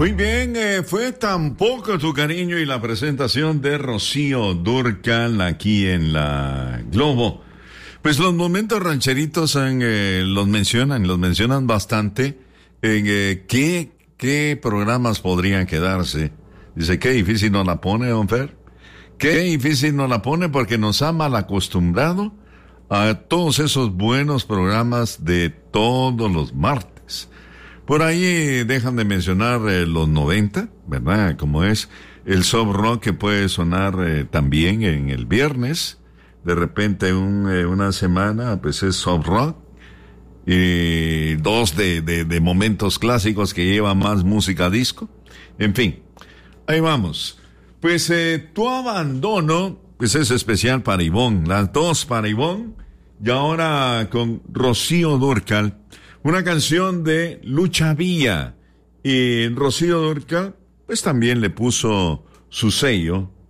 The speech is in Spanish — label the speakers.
Speaker 1: Muy bien, fue tan poco tu cariño y la presentación de Rocío Dúrcal aquí en la Globo. Pues los momentos rancheritos los mencionan bastante. ¿Qué programas podrían quedarse? Dice, qué difícil nos la pone, don Fer. Qué difícil nos la pone porque nos ha mal acostumbrado a todos esos buenos programas de todos los martes. Por ahí dejan de mencionar los 90, ¿verdad? Como es el soft rock que puede sonar también en el viernes. De repente una semana pues es soft rock. Y dos de momentos clásicos que llevan más música disco. En fin, ahí vamos. Pues Tu Abandono pues es especial para Ivonne. Las dos para Ivonne. Y ahora con Rocío Dúrcal. Una canción de Lucha Villa. Y Rocío Dúrcal, pues también le puso su sello